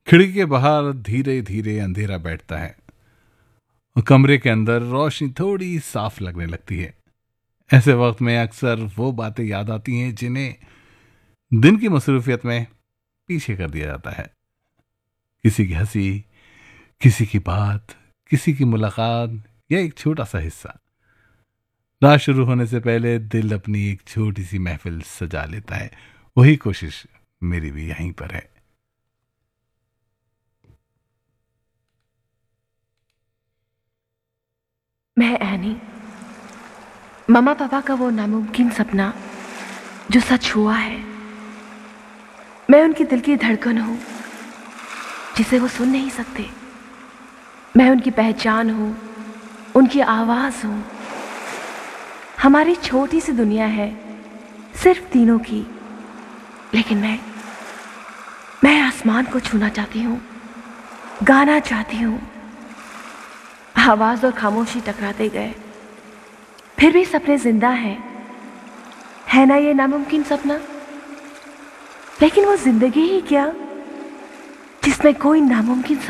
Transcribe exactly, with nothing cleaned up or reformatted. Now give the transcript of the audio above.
खिड़की के बाहर धीरे धीरे अंधेरा बैठता है और कमरे के अंदर रोशनी थोड़ी साफ लगने लगती है। ऐसे वक्त में अक्सर वो बातें याद आती हैं जिन्हें दिन की मसरूफियत में पीछे कर दिया जाता है। किसी की हंसी, किसी की बात, किसी की मुलाकात या एक छोटा सा हिस्सा। रात शुरू होने से पहले दिल अपनी एक छोटी सी महफिल सजा लेता है। वही कोशिश मेरी भी यहीं पर है। मैं एनी, मम्मा पापा का वो नामुमकिन सपना जो सच हुआ है। मैं उनकी दिल की धड़कन हूँ जिसे वो सुन नहीं सकते। मैं उनकी पहचान हूँ, उनकी आवाज़ हूँ। हमारी छोटी सी दुनिया है सिर्फ तीनों की, लेकिन मैं मैं आसमान को छूना चाहती हूँ, गाना चाहती हूँ। आवाज़ और खामोशी टकराते गए, फिर भी सपने जिंदा हैं। है ना ये नामुमकिन सपना? लेकिन वो जिंदगी ही क्या जिसमें कोई नामुमकिन